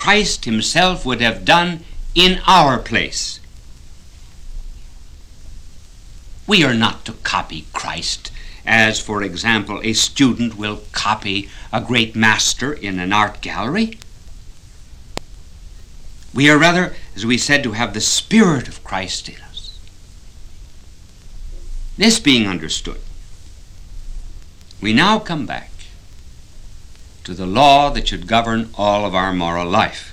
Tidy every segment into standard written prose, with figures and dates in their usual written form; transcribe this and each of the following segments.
Christ himself would have done in our place. We are not to copy Christ as, for example, a student will copy a great master in an art gallery. We are rather, as we said, to have the Spirit of Christ in us. This being understood, we now come back to the law that should govern all of our moral life.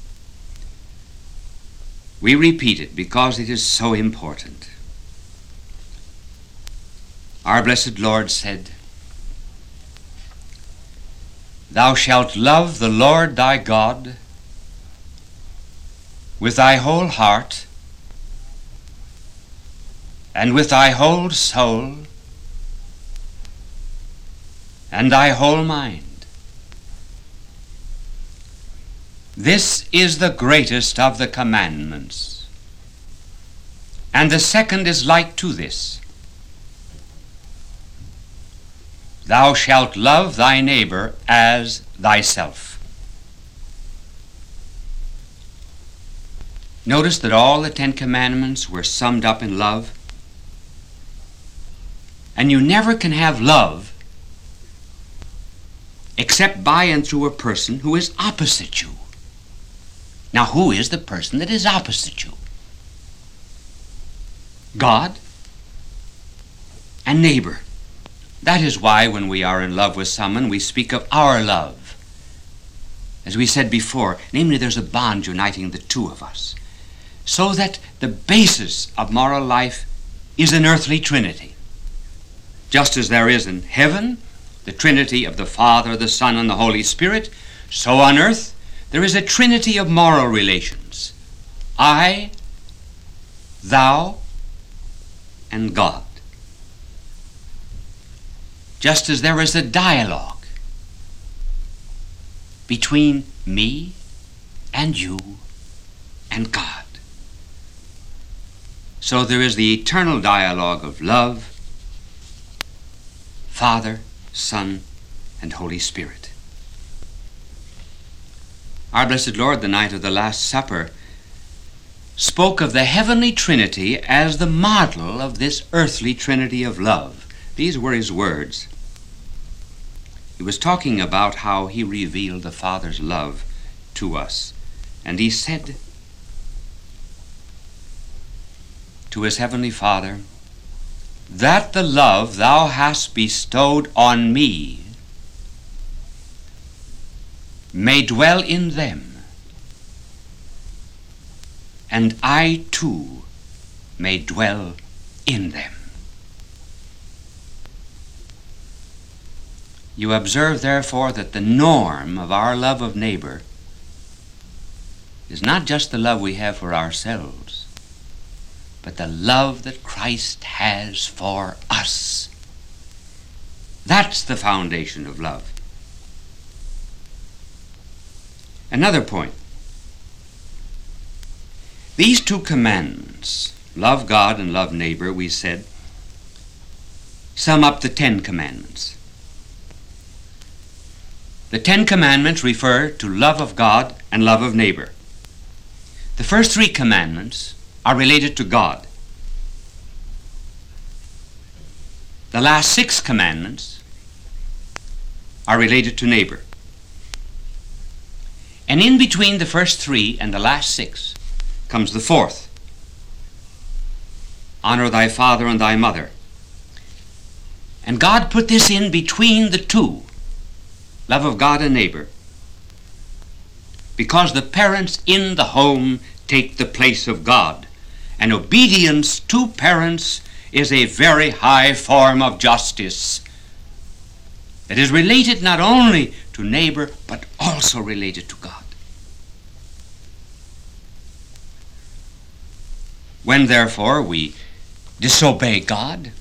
We repeat it because it is so important. Our blessed Lord said, "Thou shalt love the Lord thy God with thy whole heart, and with thy whole soul, and thy whole mind. This is the greatest of the commandments, and the second is like to this. Thou shalt love thy neighbor as thyself." Notice that all the 10 Commandments were summed up in love. And you never can have love except by and through a person who is opposite you. Now, who is the person that is opposite you? God and neighbor. That is why when we are in love with someone, we speak of our love. As we said before, namely, there's a bond uniting the two of us, so that the basis of moral life is an earthly trinity. Just as there is in heaven the trinity of the Father, the Son, and the Holy Spirit, so on earth there is a trinity of moral relations: I, thou, and God. Just as there is a dialogue between me and you and God, so there is the eternal dialogue of love, Father, Son, and Holy Spirit. Our blessed Lord, the night of the Last Supper, spoke of the heavenly Trinity as the model of this earthly Trinity of love. These were his words. He was talking about how he revealed the Father's love to us. And he said to his heavenly Father, "That the love thou hast bestowed on me may dwell in them, and I too may dwell in them." You observe, therefore, that the norm of our love of neighbor is not just the love we have for ourselves, but the love that Christ has for us. That's the foundation of love. Another point. These 2 commandments, love God and love neighbor, we said, sum up the 10 commandments. The 10 commandments refer to love of God and love of neighbor. The first 3 commandments are related to God. The last 6 commandments are related to neighbor. And in between the first 3 and the last 6 comes the 4th. Honor thy father and thy mother. And God put this in between the 2, love of God and neighbor, because the parents in the home take the place of God, and obedience to parents is a very high form of justice that is related not only to neighbor, but also related to God. When, therefore, we disobey God,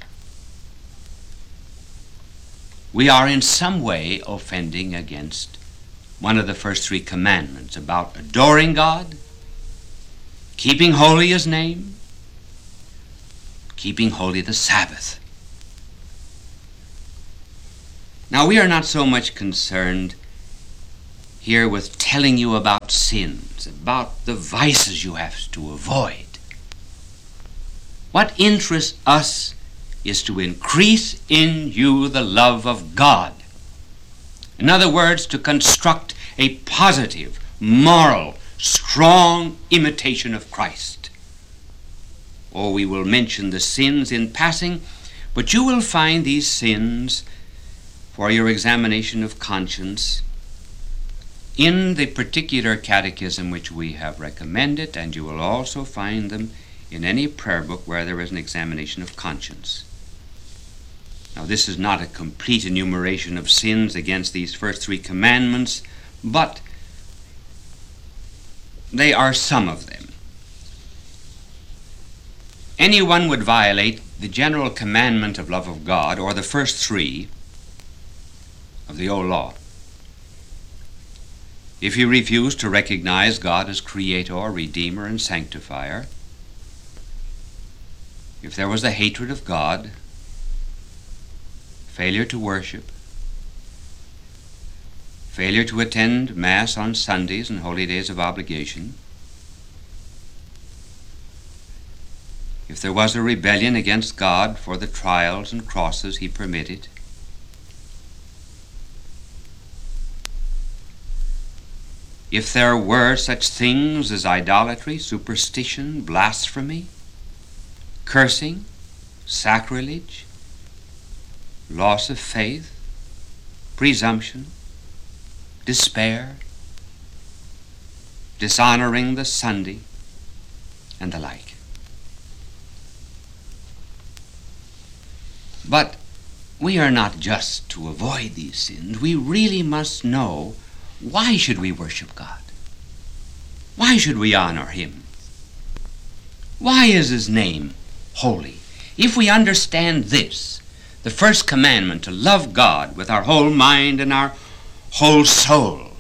we are in some way offending against one of the first 3 commandments about adoring God, keeping holy his name, keeping holy the Sabbath. Now, we are not so much concerned here with telling you about sins, about the vices you have to avoid. What interests us is to increase in you the love of God. In other words, to construct a positive, moral, strong imitation of Christ. Oh, we will mention the sins in passing, but you will find these sins for your examination of conscience in the particular catechism which we have recommended, and you will also find them in any prayer book where there is an examination of conscience. Now, this is not a complete enumeration of sins against these first three commandments, but they are some of them. Anyone would violate the general commandment of love of God, or the first three of the old law, if he refused to recognize God as Creator, Redeemer, and Sanctifier, if there was a hatred of God, failure to worship, failure to attend Mass on Sundays and holy days of obligation, if there was a rebellion against God for the trials and crosses he permitted, if there were such things as idolatry, superstition, blasphemy, cursing, sacrilege, loss of faith, presumption, despair, dishonoring the Sunday, and the like. But we are not just to avoid these sins. We really must know, why should we worship God? Why should we honor Him? Why is His name holy? If we understand this, the first commandment, to love God with our whole mind and our whole soul,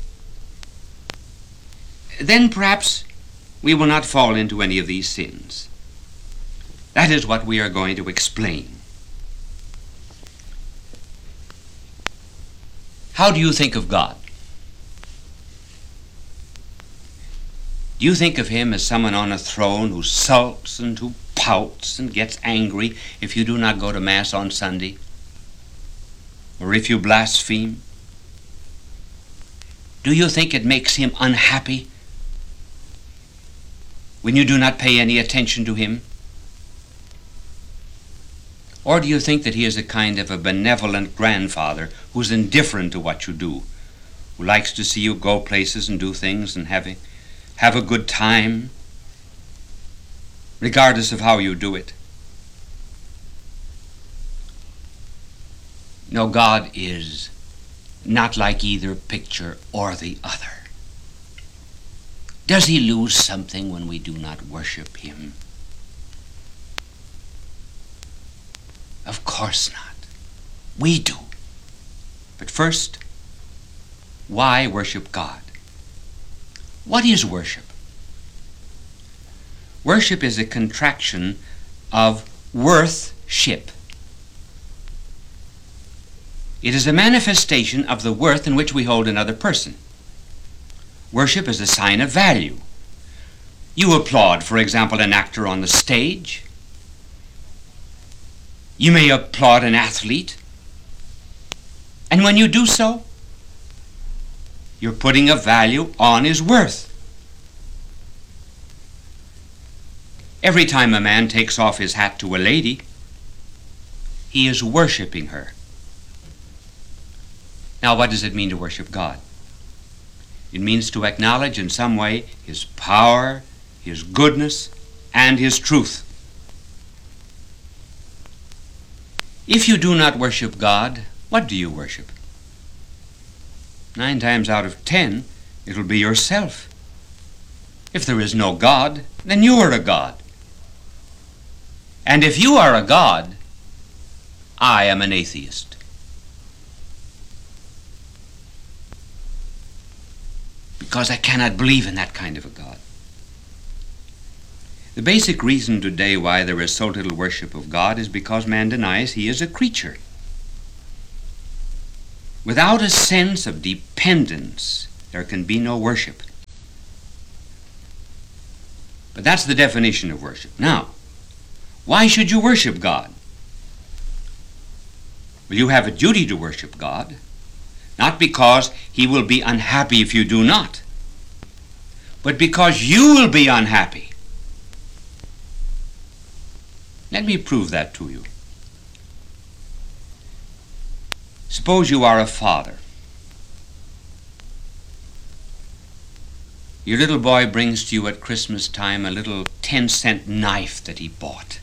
then perhaps we will not fall into any of these sins. That is what we are going to explain. How do you think of God? Do you think of Him as someone on a throne who sulks and who pouts and gets angry if you do not go to Mass on Sunday, or if you blaspheme? Do you think it makes Him unhappy when you do not pay any attention to Him? Or do you think that He is a kind of a benevolent grandfather who's indifferent to what you do, who likes to see you go places and do things and have a good time, regardless of how you do it? No, God is not like either picture or the other. Does He lose something when we do not worship Him? Of course not. We do. But first, why worship God? What is worship? Worship is a contraction of worth-ship. It is a manifestation of the worth in which we hold another person. Worship is a sign of value. You applaud, for example, an actor on the stage. You may applaud an athlete. And when you do so, you're putting a value on his worth. Every time a man takes off his hat to a lady, he is worshiping her. Now, what does it mean to worship God? It means to acknowledge in some way His power, His goodness, and His truth. If you do not worship God, what do you worship? 9 times out of 10, it'll be yourself. If there is no God, then you are a God. And if you are a God, I am an atheist. Because I cannot believe in that kind of a God. The basic reason today why there is so little worship of God is because man denies he is a creature. Without a sense of dependence there can be no worship. But that's the definition of worship. Now, why should you worship God? Well, you have a duty to worship God, not because he will be unhappy if you do not, but because you will be unhappy. Let me prove that to you. Suppose you are a father. Your little boy brings to you at Christmas time a little 10-cent knife that he bought.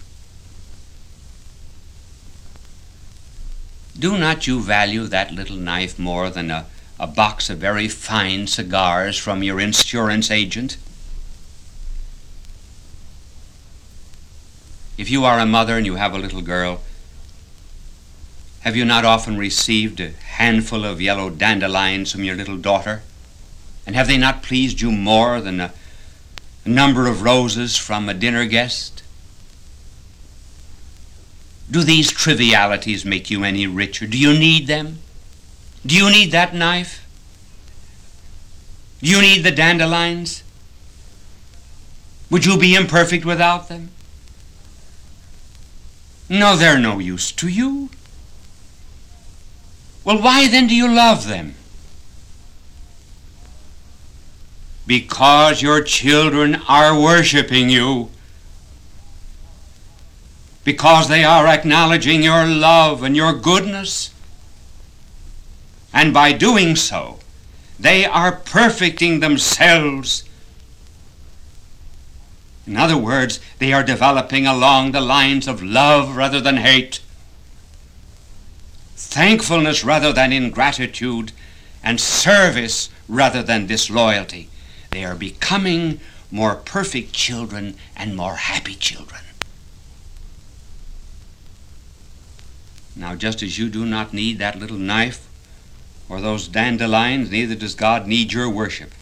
Do not you value that little knife more than a box of very fine cigars from your insurance agent? If you are a mother and you have a little girl, have you not often received a handful of yellow dandelions from your little daughter? And have they not pleased you more than a number of roses from a dinner guest? Do these trivialities make you any richer? Do you need them? Do you need that knife? Do you need the dandelions? Would you be imperfect without them? No, they're no use to you. Well, why then do you love them? Because your children are worshiping you. Because they are acknowledging your love and your goodness. And by doing so, they are perfecting themselves. In other words, they are developing along the lines of love rather than hate, thankfulness rather than ingratitude, and service rather than disloyalty. They are becoming more perfect children and more happy children. Now, just as you do not need that little knife or those dandelions, neither does God need your worship.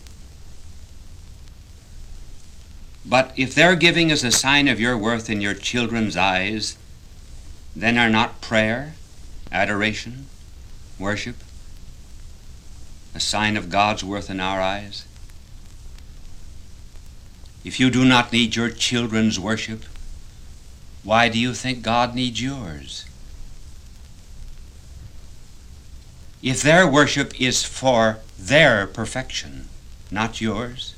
But if their giving is a sign of your worth in your children's eyes, then are not prayer, adoration, worship a sign of God's worth in our eyes? If you do not need your children's worship, why do you think God needs yours? If their worship is for their perfection, not yours,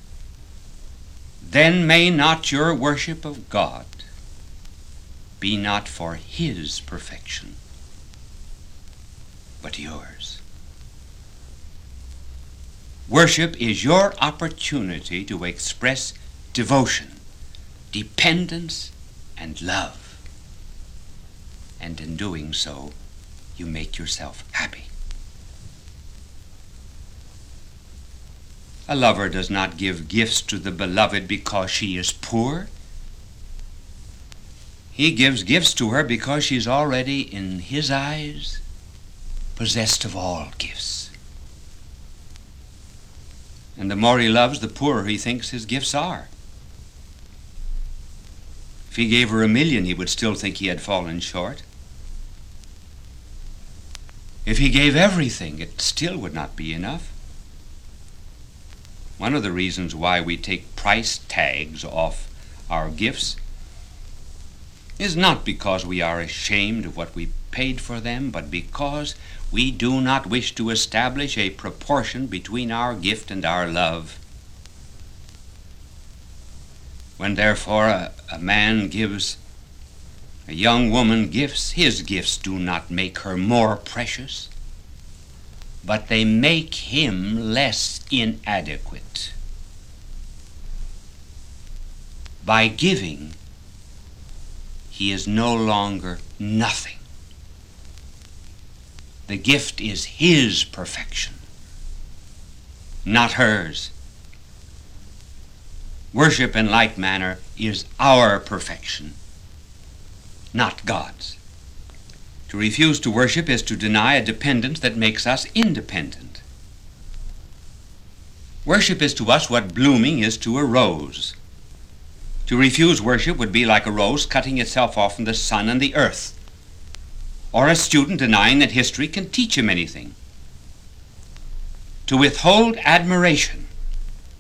then may not your worship of God be not for his perfection, but yours. Worship is your opportunity to express devotion, dependence, and love. And in doing so, you make yourself happy. A lover does not give gifts to the beloved because she is poor. He gives gifts to her because she's already, in his eyes, possessed of all gifts. And the more he loves, the poorer he thinks his gifts are. If he gave her $1 million, he would still think he had fallen short. If he gave everything, it still would not be enough. One of the reasons why we take price tags off our gifts is not because we are ashamed of what we paid for them, but because we do not wish to establish a proportion between our gift and our love. When therefore a man gives a young woman gifts, his gifts do not make her more precious, but they make him less inadequate. By giving, he is no longer nothing. The gift is his perfection, not hers. Worship in like manner is our perfection, not God's. To refuse to worship is to deny a dependence that makes us independent. Worship is to us what blooming is to a rose. To refuse worship would be like a rose cutting itself off from the sun and the earth, or a student denying that history can teach him anything. to withhold admiration